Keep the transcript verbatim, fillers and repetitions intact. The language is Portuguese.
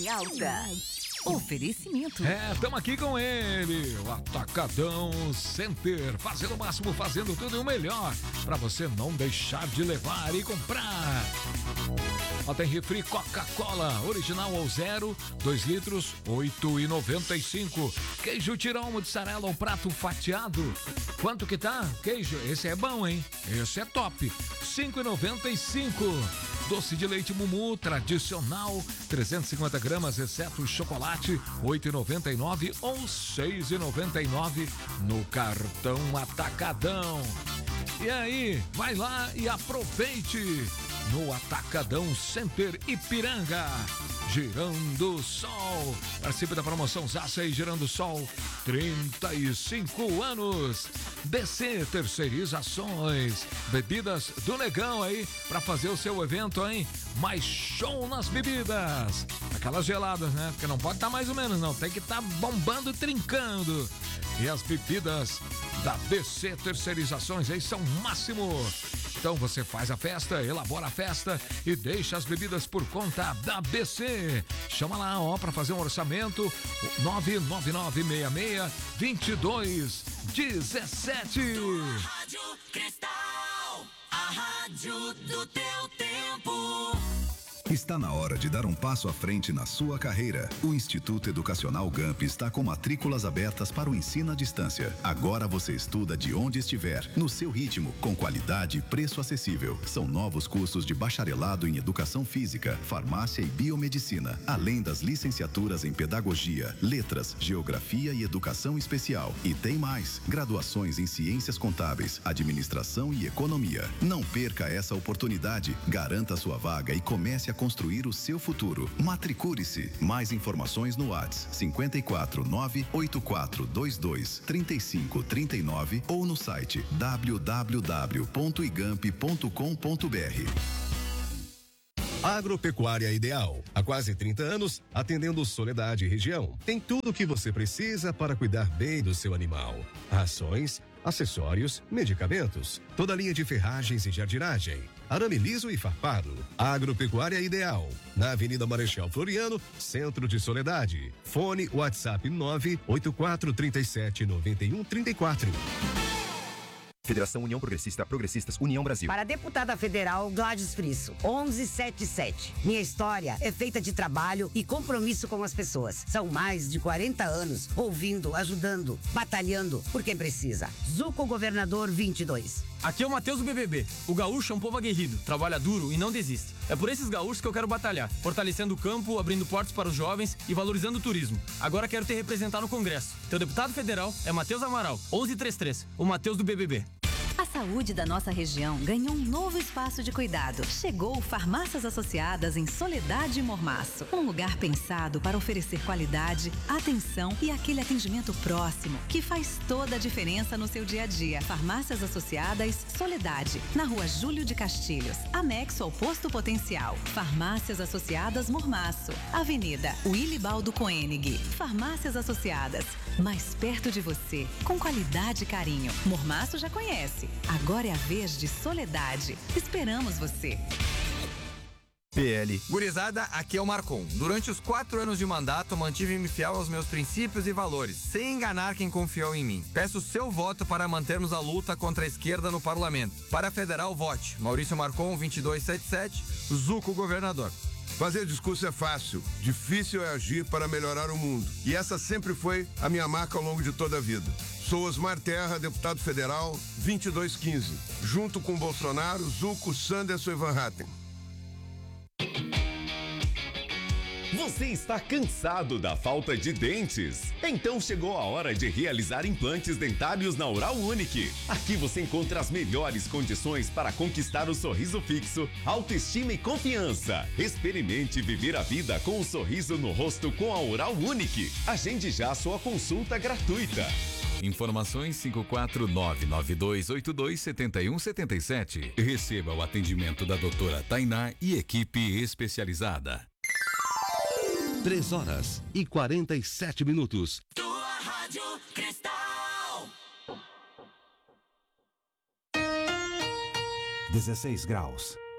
Alta. Oferecimento. É, estamos aqui com ele, o Atacadão Center, fazendo o máximo, fazendo tudo e o melhor, para você não deixar de levar e comprar. Ó, tem refri Coca-Cola, original ou zero, dois litros, oito e noventa e cinco. Queijo tirão mussarela ou prato fatiado, quanto que tá? Queijo, esse é bom, hein? Esse é top, cinco e noventa e cinco. Doce de leite Mumu, tradicional, trezentos e cinquenta gramas, exceto o chocolate, oito e noventa e nove ou seis e noventa e nove no cartão Atacadão. E aí, vai lá e aproveite no Atacadão Center Ipiranga. Girando o Sol. Participe da promoção Zaça e Girando o Sol. trinta e cinco anos. D C Terceirizações. Bebidas do Negão aí, para fazer o seu evento, hein? Mais show nas bebidas. Aquelas geladas, né? Porque não pode estar mais ou menos, não. Tem que estar bombando e trincando. E as bebidas da D C Terceirizações aí são máximo. Então você faz a festa, elabora a festa e deixa as bebidas por conta da B C. Chama lá, ó, para fazer um orçamento, nove nove nove seis seis, dois dois um sete. Rádio Cristal, a rádio do teu tempo. Está na hora de dar um passo à frente na sua carreira. O Instituto Educacional Gamp está com matrículas abertas para o ensino à distância. Agora você estuda de onde estiver, no seu ritmo, com qualidade e preço acessível. São novos cursos de bacharelado em Educação Física, Farmácia e Biomedicina, além das licenciaturas em Pedagogia, Letras, Geografia e Educação Especial. E tem mais, graduações em Ciências Contábeis, Administração e Economia. Não perca essa oportunidade. Garanta sua vaga e comece a construir o seu futuro. Matricule-se. Mais informações no WhatsApp cinco quatro nove oito quatro dois dois três cinco três nove ou no site w w w ponto igamp ponto com ponto b r. Agropecuária Ideal. Há quase trinta anos, atendendo Soledade e região. Tem tudo o que você precisa para cuidar bem do seu animal. Rações, acessórios, medicamentos, toda a linha de ferragens e jardinagem, arame liso e farpado. Agropecuária Ideal, na Avenida Marechal Floriano, centro de Soledade. Fone WhatsApp nove oito quatro três sete nove um três quatro. Federação União Progressista, Progressistas, União Brasil. Para a deputada federal Gladys Frisso, onze setenta e sete. Minha história é feita de trabalho e compromisso com as pessoas. São mais de quarenta anos ouvindo, ajudando, batalhando por quem precisa. Zuco Governador vinte e dois. Aqui é o Matheus do B B B. O gaúcho é um povo aguerrido, trabalha duro e não desiste. É por esses gaúchos que eu quero batalhar, fortalecendo o campo, abrindo portas para os jovens e valorizando o turismo. Agora quero te representar no Congresso. Teu deputado federal é Matheus Amaral, onze trinta e três, o Matheus do B B B. A saúde da nossa região ganhou um novo espaço de cuidado. Chegou Farmácias Associadas em Soledade e Mormaço. Um lugar pensado para oferecer qualidade, atenção e aquele atendimento próximo que faz toda a diferença no seu dia a dia. Farmácias Associadas Soledade, na rua Júlio de Castilhos, anexo ao Posto Potencial. Farmácias Associadas Mormaço, Avenida Wilibaldo Koenig. Farmácias Associadas, mais perto de você, com qualidade e carinho. Mormaço já conhece. Agora é a vez de Soledade. Esperamos você. P L. Gurizada, aqui é o Marcon. Durante os quatro anos de mandato, mantive-me fiel aos meus princípios e valores, sem enganar quem confiou em mim. Peço seu voto para mantermos a luta contra a esquerda no parlamento. Para a federal, vote Maurício Marcon, vinte e dois setenta e sete, Zuco Governador. Fazer discurso é fácil, difícil é agir para melhorar o mundo. E essa sempre foi a minha marca ao longo de toda a vida. Sou Osmar Terra, deputado federal, vinte e dois quinze. Junto com Bolsonaro, Zuco, Sanderson e Van Hatten. Você está cansado da falta de dentes? Então chegou a hora de realizar implantes dentários na Oral Unique. Aqui você encontra as melhores condições para conquistar o sorriso fixo, autoestima e confiança. Experimente viver a vida com um sorriso no rosto com a Oral Unique. Agende já sua consulta gratuita. Informações cinco quatro nove nove dois oito dois sete um sete sete. Receba o atendimento da doutora Tainá e equipe especializada. Três horas e quarenta e sete minutos. Tua Rádio Cristal. dezesseis graus.